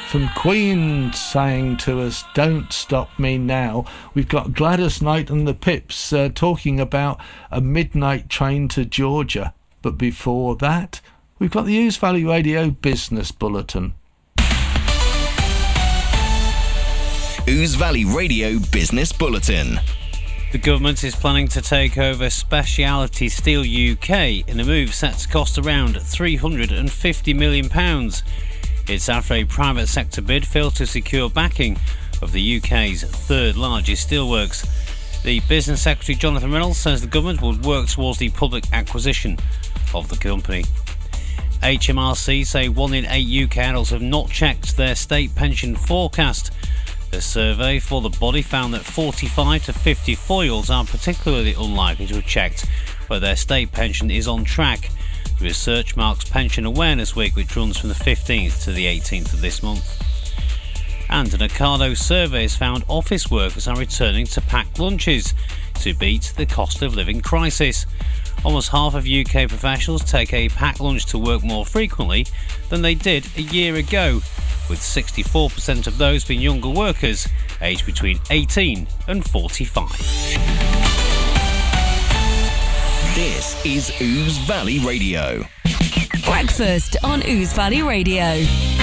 from Queen saying to us, "Don't stop me now." We've got Gladys Knight and the Pips talking about a midnight train to Georgia. But before that, we've got the Ouse Valley Radio Business Bulletin. Ouse Valley Radio Business Bulletin. The government is planning to take over Speciality Steel UK in a move set to cost around £350 million. It's after a private sector bid failed to secure backing of the UK's third largest steelworks. The Business Secretary Jonathan Reynolds says the government will work towards the public acquisition of the company. HMRC say 1 in 8 UK adults have not checked their state pension forecast. A survey for the body found that 45 to 54-year-olds are particularly unlikely to have checked whether their state pension is on track. The research marks Pension Awareness Week, which runs from the 15th to the 18th of this month. And an Ocado survey has found office workers are returning to packed lunches to beat the cost of living crisis. Almost half of UK professionals take a packed lunch to work more frequently than they did a year ago, with 64% of those being younger workers aged between 18 and 45. This is Ouse Valley Radio. Breakfast on Ouse Valley Radio.